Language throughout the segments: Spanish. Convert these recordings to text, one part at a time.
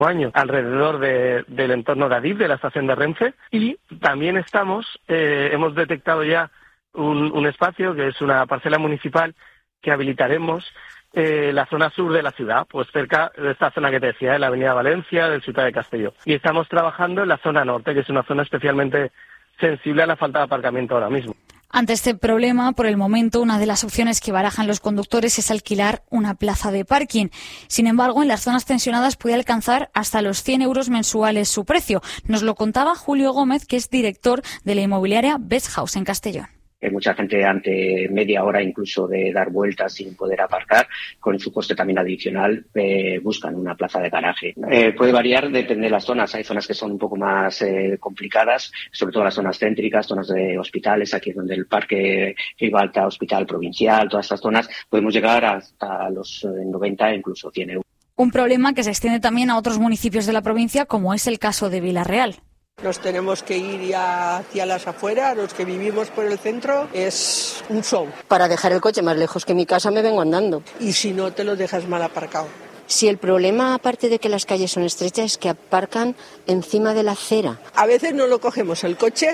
año alrededor del entorno de Adif, de la estación de Renfe, y también hemos detectado ya un espacio que es una parcela municipal que habilitaremos la zona sur de la ciudad, pues cerca de esta zona que te decía, de la Avenida Valencia, del Ciutat de Castelló. Y estamos trabajando en la zona norte, que es una zona especialmente sensible a la falta de aparcamiento ahora mismo. Ante este problema, por el momento, una de las opciones que barajan los conductores es alquilar una plaza de parking. Sin embargo, en las zonas tensionadas puede alcanzar hasta los 100 euros mensuales su precio. Nos lo contaba Julio Gómez, que es director de la inmobiliaria Best House en Castellón. Mucha gente ante media hora incluso de dar vueltas sin poder aparcar, con su coste también adicional, buscan una plaza de garaje. Puede variar, depende de las zonas. Hay zonas que son un poco más complicadas, sobre todo las zonas céntricas, zonas de hospitales, aquí donde el Parque Ribalta, Hospital Provincial, todas estas zonas, podemos llegar hasta los 90, incluso 100 euros. Un problema que se extiende también a otros municipios de la provincia, como es el caso de Vilarreal. Nos tenemos que ir ya hacia las afueras, los que vivimos por el centro, es un show. Para dejar el coche más lejos que mi casa me vengo andando. Y si no, te lo dejas mal aparcado. Si el problema, aparte de que las calles son estrechas, es que aparcan encima de la acera. A veces no lo cogemos el coche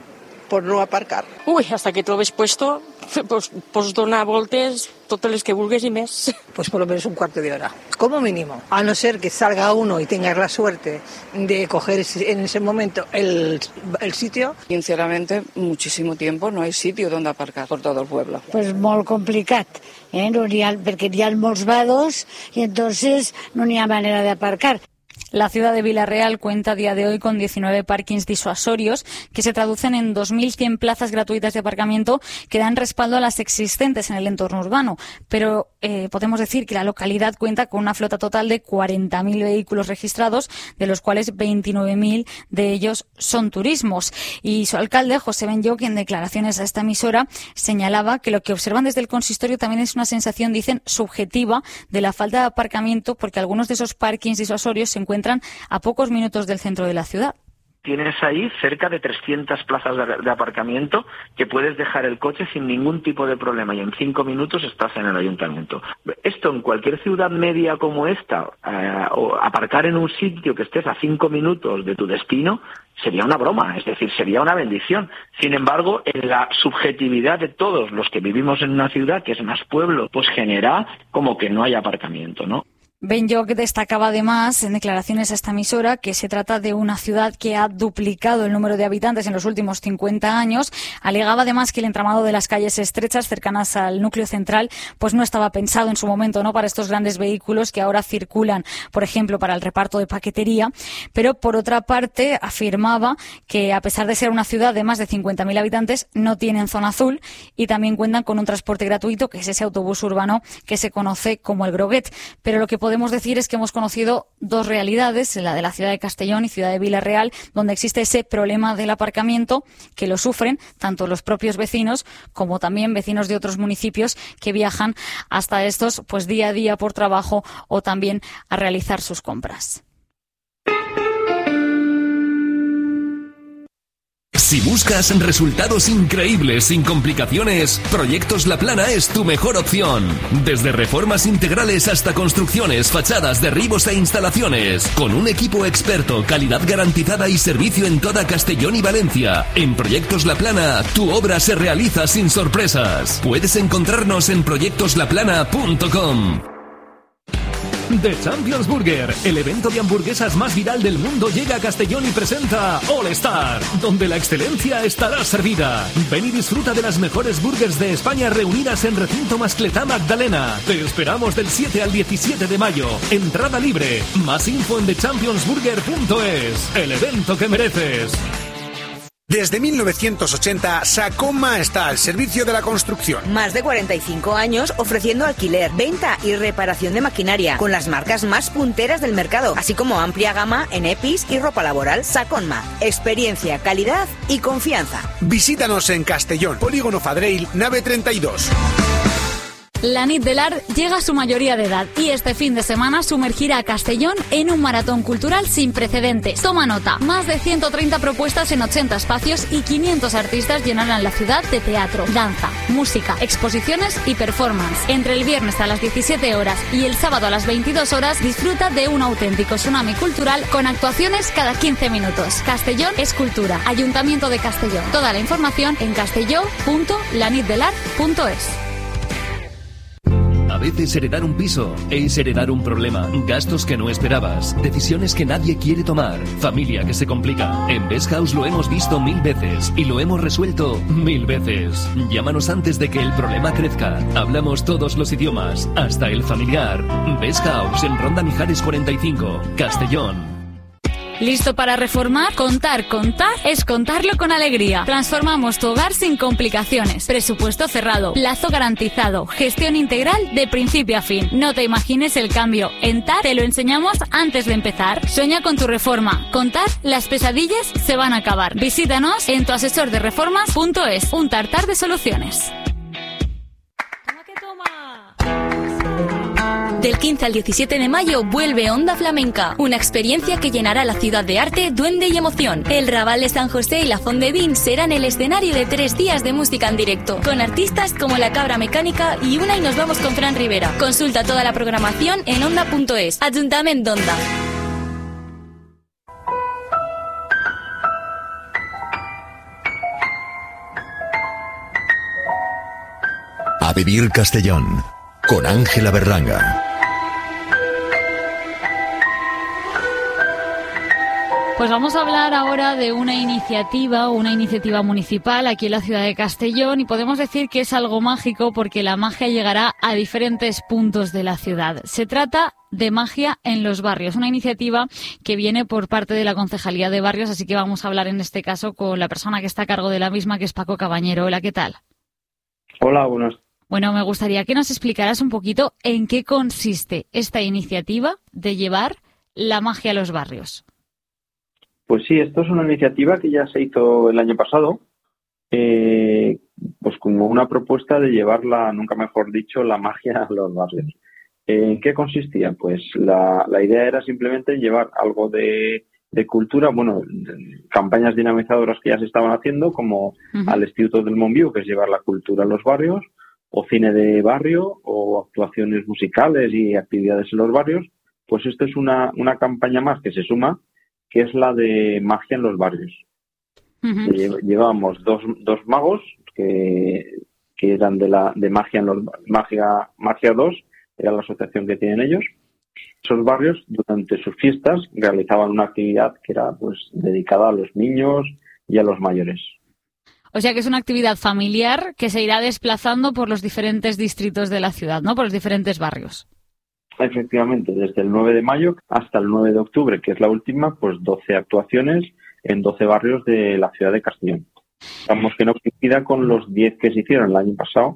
por no aparcar. Hasta que trobes puesto, pues donar voltes totes les que vulguis i més. Pues por lo menos un cuarto de hora, como mínimo. A no ser que salga uno y tengas la suerte de coger en ese momento el sitio. Sinceramente, muchísimo tiempo no hay sitio donde aparcar por todo el pueblo. Pues molt complicat, perquè hi ha molts vados y entonces no hi ha manera de aparcar. La ciudad de Vilarreal cuenta a día de hoy con 19 parkings disuasorios que se traducen en 2.100 plazas gratuitas de aparcamiento que dan respaldo a las existentes en el entorno urbano. Pero podemos decir que la localidad cuenta con una flota total de 40.000 vehículos registrados, de los cuales 29.000 de ellos son turismos. Y su alcalde, José Benlloch, en declaraciones a esta emisora, señalaba que lo que observan desde el consistorio también es una sensación, dicen, subjetiva de la falta de aparcamiento, porque algunos de esos parkings disuasorios se encuentran a pocos minutos del centro de la ciudad. Tienes ahí cerca de 300 plazas de aparcamiento que puedes dejar el coche sin ningún tipo de problema y en 5 minutos estás en el ayuntamiento. Esto en cualquier ciudad media como esta, o aparcar en un sitio que estés a 5 minutos de tu destino, sería una broma, es decir, sería una bendición. Sin embargo, en la subjetividad de todos los que vivimos en una ciudad que es más pueblo, pues genera como que no hay aparcamiento, ¿no? Benlloch destacaba además en declaraciones a esta emisora que se trata de una ciudad que ha duplicado el número de habitantes en los últimos 50 años. Alegaba además que el entramado de las calles estrechas cercanas al núcleo central pues no estaba pensado en su momento, ¿no?, para estos grandes vehículos que ahora circulan, por ejemplo, para el reparto de paquetería. Pero por otra parte afirmaba que a pesar de ser una ciudad de más de 50.000 habitantes no tienen zona azul y también cuentan con un transporte gratuito, que es ese autobús urbano que se conoce como el Groguet. Pero lo que podemos decir es que hemos conocido dos realidades, la de la ciudad de Castellón y ciudad de Vilarreal, donde existe ese problema del aparcamiento que lo sufren tanto los propios vecinos como también vecinos de otros municipios que viajan hasta estos pues día a día por trabajo o también a realizar sus compras. Si buscas resultados increíbles sin complicaciones, Proyectos La Plana es tu mejor opción. Desde reformas integrales hasta construcciones, fachadas, derribos e instalaciones. Con un equipo experto, calidad garantizada y servicio en toda Castellón y Valencia. En Proyectos La Plana, tu obra se realiza sin sorpresas. Puedes encontrarnos en proyectoslaplana.com. The Champions Burger, el evento de hamburguesas más viral del mundo, llega a Castellón y presenta All Star, donde la excelencia estará servida. Ven y disfruta de las mejores burgers de España reunidas en Recinto Mascletá Magdalena. Te esperamos del 7 al 17 de mayo. Entrada libre. Más info en thechampionsburger.es. El evento que mereces. Desde 1980, Sacoma está al servicio de la construcción. Más de 45 años ofreciendo alquiler, venta y reparación de maquinaria con las marcas más punteras del mercado, así como amplia gama en EPIs y ropa laboral. Sacoma, experiencia, calidad y confianza. Visítanos en Castellón, Polígono Fadreil, nave 32. La Nit de l'Art llega a su mayoría de edad y este fin de semana sumergirá a Castellón en un maratón cultural sin precedentes. Toma nota, más de 130 propuestas en 80 espacios y 500 artistas llenarán la ciudad de teatro, danza, música, exposiciones y performance. Entre el viernes a las 17 horas y el sábado a las 22 horas disfruta de un auténtico tsunami cultural con actuaciones cada 15 minutos. Castellón es cultura. Ayuntamiento de Castellón. Toda la información en castelló.lanitdelart.es. A veces heredar un piso es heredar un problema, gastos que no esperabas, decisiones que nadie quiere tomar, familia que se complica. En Best House lo hemos visto 1000 veces y lo hemos resuelto 1000 veces. Llámanos antes de que el problema crezca. Hablamos todos los idiomas, hasta el familiar. Best House en Ronda Mijares 45, Castellón. ¿Listo para reformar? Contar es contarlo con alegría. Transformamos tu hogar sin complicaciones. Presupuesto cerrado, plazo garantizado, gestión integral de principio a fin. No te imagines el cambio. En TAR te lo enseñamos antes de empezar. Sueña con tu reforma. Con TAR, las pesadillas se van a acabar. Visítanos en tuasesordereformas.es. Un tartar de soluciones. Del 15 al 17 de mayo vuelve Onda Flamenca, una experiencia que llenará la ciudad de arte, duende y emoción. El Raval de San José y la Font de Vin serán el escenario de 3 días de música en directo, con artistas como La Cabra Mecánica y Una y nos vamos con Fran Rivera. Consulta toda la programación en onda.es. Ayuntamiento d'Onda. A vivir Castellón, con Ángela Berlanga. Pues vamos a hablar ahora de una iniciativa municipal aquí en la ciudad de Castellón y podemos decir que es algo mágico porque la magia llegará a diferentes puntos de la ciudad. Se trata de Magia en los Barrios, una iniciativa que viene por parte de la Concejalía de Barrios, así que vamos a hablar en este caso con la persona que está a cargo de la misma, que es Paco Cabañero. Hola, ¿qué tal? Hola, buenas. Bueno, me gustaría que nos explicaras un poquito en qué consiste esta iniciativa de llevar la magia a los barrios. Pues sí, esto es una iniciativa que ya se hizo el año pasado, pues como una propuesta de llevarla, nunca mejor dicho, la magia a los barrios. ¿En qué consistía? Pues la idea era simplemente llevar algo de cultura, bueno, campañas dinamizadoras que ya se estaban haciendo, como al Instituto del Montviu, que es llevar la cultura a los barrios, o cine de barrio, o actuaciones musicales y actividades en los barrios. Pues esto es una campaña más que se suma, que es la de Magia en los Barrios. Llevábamos dos magos que eran de Magia en los Magia 2, era la asociación que tienen ellos. Esos barrios, durante sus fiestas, realizaban una actividad que era pues dedicada a los niños y a los mayores. O sea que es una actividad familiar que se irá desplazando por los diferentes distritos de la ciudad, ¿no? Por los diferentes barrios. Efectivamente, desde el 9 de mayo hasta el 9 de octubre, que es la última, pues 12 actuaciones en 12 barrios de la ciudad de Castellón. Digamos que no coincida con los 10 que se hicieron el año pasado,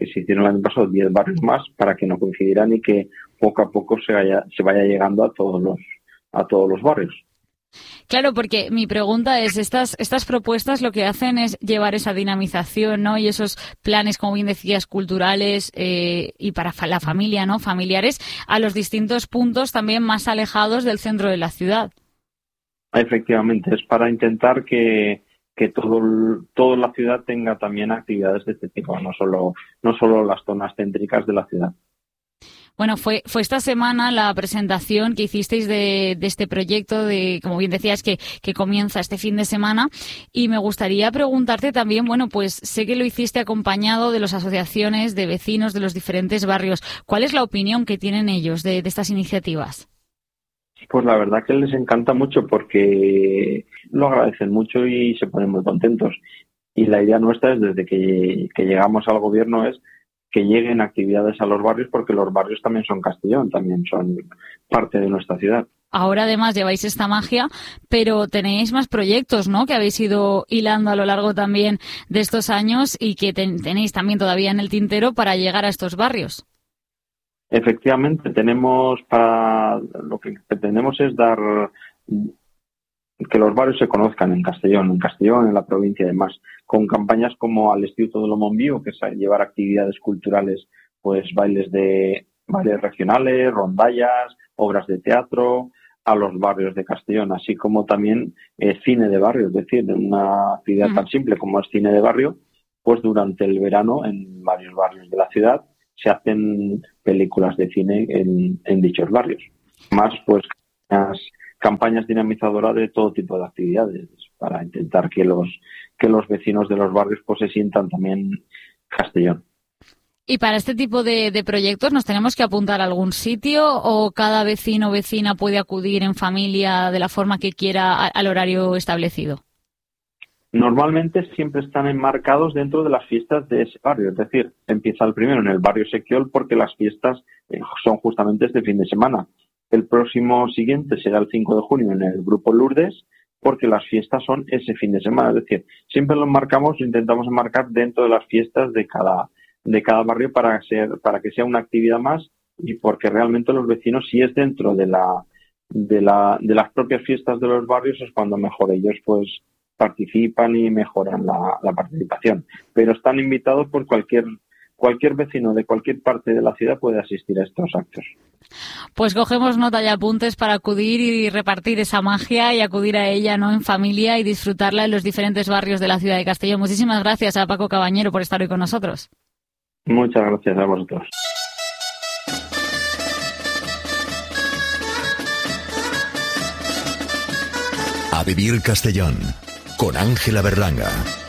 10 barrios más, para que no coincidieran y que poco a poco se vaya llegando a todos los barrios. Claro, porque mi pregunta es, estas propuestas lo que hacen es llevar esa dinamización, ¿no? Y esos planes, como bien decías, culturales y para la familia, ¿no? Familiares, a los distintos puntos también más alejados del centro de la ciudad. Efectivamente, es para intentar que toda la ciudad tenga también actividades de este tipo, no solo las zonas céntricas de la ciudad. Bueno, fue esta semana la presentación que hicisteis de este proyecto, como bien decías, que comienza este fin de semana. Y me gustaría preguntarte también, bueno, pues sé que lo hiciste acompañado de las asociaciones de vecinos de los diferentes barrios. ¿Cuál es la opinión que tienen ellos de estas iniciativas? Pues la verdad que les encanta mucho porque lo agradecen mucho y se ponen muy contentos. Y la idea nuestra es, desde que llegamos al gobierno, es que lleguen actividades a los barrios, porque los barrios también son Castellón, también son parte de nuestra ciudad. Ahora además lleváis esta magia, pero tenéis más proyectos, ¿no?, que habéis ido hilando a lo largo también de estos años y que tenéis también todavía en el tintero para llegar a estos barrios. Efectivamente, lo que pretendemos es que los barrios se conozcan en Castellón, en la provincia y demás, con campañas como al Instituto del Montviu, que es llevar actividades culturales pues bailes regionales, rondallas, obras de teatro, a los barrios de Castellón, así como también cine de barrio, es decir, en una actividad tan simple como es cine de barrio, pues durante el verano en varios barrios de la ciudad se hacen películas de cine en dichos barrios. Más pues campañas dinamizadoras de todo tipo de actividades para intentar que los vecinos de los barrios pues se sientan también Castellón. ¿Y para este tipo de proyectos nos tenemos que apuntar a algún sitio o cada vecino o vecina puede acudir en familia de la forma que quiera al horario establecido? Normalmente siempre están enmarcados dentro de las fiestas de ese barrio, es decir, empieza el primero en el barrio Sequiol porque las fiestas son justamente este fin de semana. El próximo siguiente será el 5 de junio en el grupo Lourdes porque las fiestas son ese fin de semana, es decir, siempre lo intentamos enmarcar dentro de las fiestas de cada barrio para que sea una actividad más y porque realmente los vecinos, si es dentro de las propias fiestas de los barrios, es cuando mejor ellos pues participan y mejoran la participación. Pero están invitados por cualquier vecino de cualquier parte de la ciudad puede asistir a estos actos. Pues cogemos nota y apuntes para acudir y repartir esa magia y acudir a ella, ¿no?, en familia y disfrutarla en los diferentes barrios de la ciudad de Castellón. Muchísimas gracias a Paco Cabañero por estar hoy con nosotros. Muchas gracias a vosotros. A vivir Castellón con Ángela Berlanga.